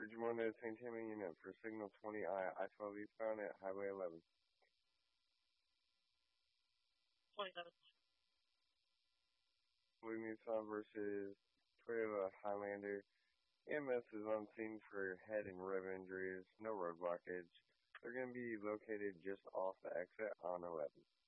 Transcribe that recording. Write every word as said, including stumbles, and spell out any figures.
Bridgewater, Saint Tammany unit for signal twenty I, I twelve eastbound at Highway eleven. twenty-seven. Blue Nissan versus Toyota Highlander. E M S is on scene for head and rib injuries, no road blockage. They're going to be located just off the exit on eleven.